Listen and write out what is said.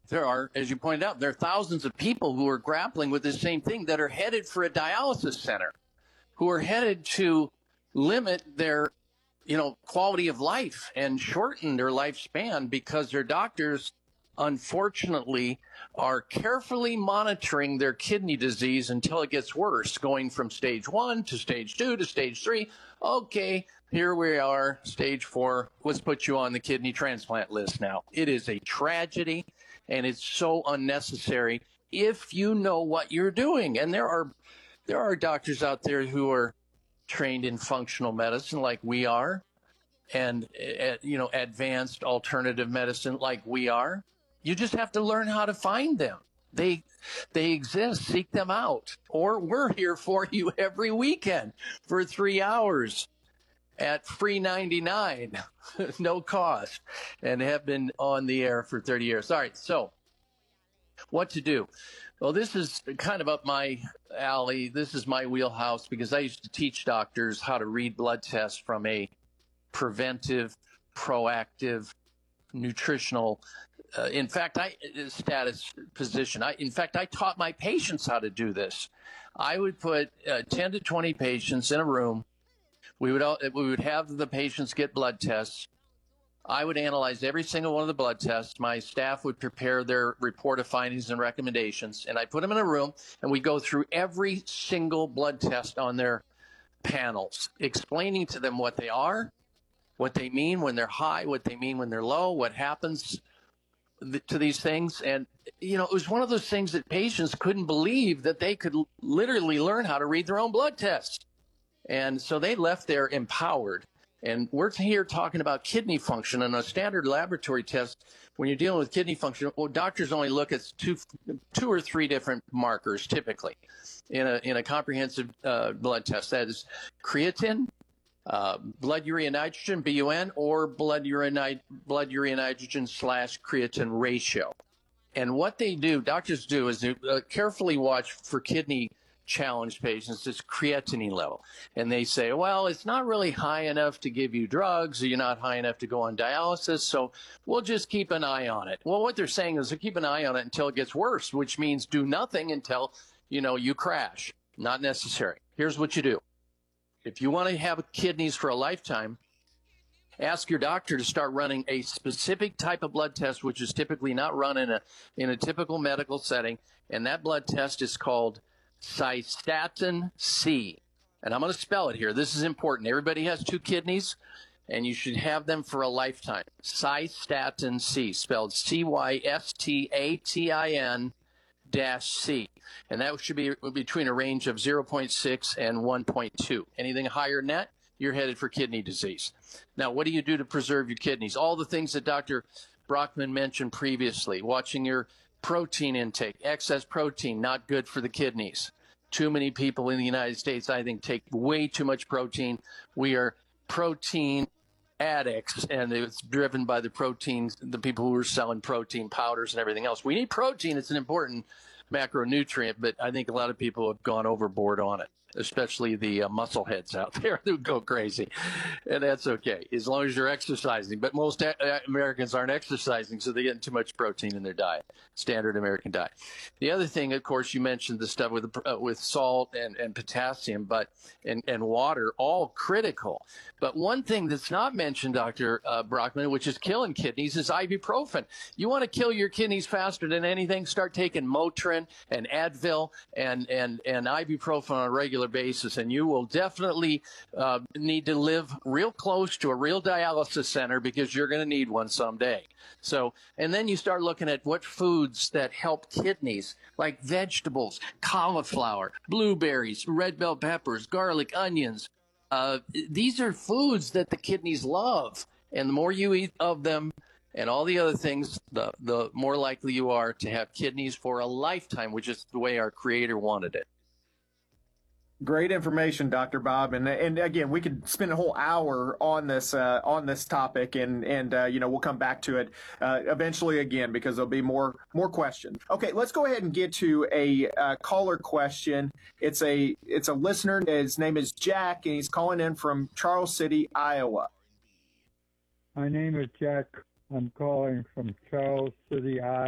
there are, as you pointed out, there are thousands of people who are grappling with the same thing that are headed for a dialysis center, who are headed to limit their, quality of life and shorten their lifespan because their doctors, unfortunately, are carefully monitoring their kidney disease until it gets worse, going from stage 1 to stage 2 to stage 3. Okay, here we are, stage 4. Let's put you on the kidney transplant list now. It is a tragedy, and it's so unnecessary if you know what you're doing. And there are doctors out there who are trained in functional medicine like we are, and advanced alternative medicine like we are. You just have to learn how to find them. They exist. Seek them out. Or we're here for you every weekend for 3 hours at free 99, no cost, and have been on the air for 30 years. All right, so what to do? Well, this is kind of up my alley. This is my wheelhouse because I used to teach doctors how to read blood tests from a preventive, proactive, nutritional, status position. I taught my patients how to do this. I would put 10 to 20 patients in a room. We would have the patients get blood tests. I would analyze every single one of the blood tests. My staff would prepare their report of findings and recommendations, and I put them in a room, and we go through every single blood test on their panels, explaining to them what they are, what they mean when they're high, what they mean when they're low, what happens to these things. And, it was one of those things that patients couldn't believe that they could literally learn how to read their own blood tests. And so they left there empowered. And we're here talking about kidney function, and a standard laboratory test, when you're dealing with kidney function, well, doctors only look at two or three different markers typically in a comprehensive blood test. That is creatine, blood urea nitrogen, BUN, or blood urea nitrogen / creatine ratio. And what doctors do is they carefully watch for kidney challenged patients, this creatinine level. And they say, well, it's not really high enough to give you drugs, or you're not high enough to go on dialysis, so we'll just keep an eye on it. Well, what they're saying is keep an eye on it until it gets worse, which means do nothing until, you crash. Not necessary. Here's what you do. If you want to have kidneys for a lifetime, ask your doctor to start running a specific type of blood test, which is typically not run in a typical medical setting. And that blood test is called cystatin C. And I'm going to spell it here. This is important. Everybody has 2 kidneys, and you should have them for a lifetime. Cystatin C, spelled cystatin-C. And that should be between a range of 0.6 and 1.2. Anything higher than that, you're headed for kidney disease. Now, what do you do to preserve your kidneys? All the things that Dr. Brockman mentioned previously, watching your protein intake. Excess protein, not good for the kidneys. Too many people in the United States, I think, take way too much protein. We are protein addicts, and it's driven by the people who are selling protein powders and everything else. We need protein. It's an important macronutrient, but I think a lot of people have gone overboard on it, especially the muscle heads out there who go crazy. And that's okay, as long as you're exercising. But most Americans aren't exercising, so they're getting too much protein in their diet, standard American diet. The other thing, of course, you mentioned the stuff with salt and potassium, and water, all critical. But one thing that's not mentioned, Dr. Brockman, which is killing kidneys, is ibuprofen. You want to kill your kidneys faster than anything, start taking Motrin and Advil and ibuprofen on a regular basis, and you will definitely need to live real close to a real dialysis center, because you're going to need one someday. So, and then you start looking at what foods that help kidneys, like vegetables, cauliflower, blueberries, red bell peppers, garlic, onions. These are foods that the kidneys love, and the more you eat of them and all the other things, the more likely you are to have kidneys for a lifetime, which is the way our Creator wanted it. Great information, Dr. Bob, and again, we could spend a whole hour on this topic, and we'll come back to it eventually again, because there'll be more questions. Okay, let's go ahead and get to a caller question. It's a listener. His name is Jack, and he's calling in from Charles City, Iowa. My name is Jack. I'm calling from Charles City, Iowa.